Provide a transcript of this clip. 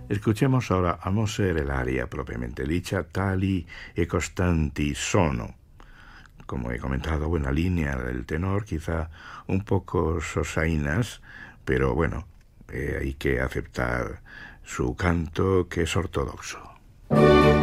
Escuchemos ahora a Moser el aria propiamente dicha, Tali e costanti sono. Como he comentado, buena línea del tenor, quizá un poco sosainas, pero bueno, hay que aceptar su canto, que es ortodoxo.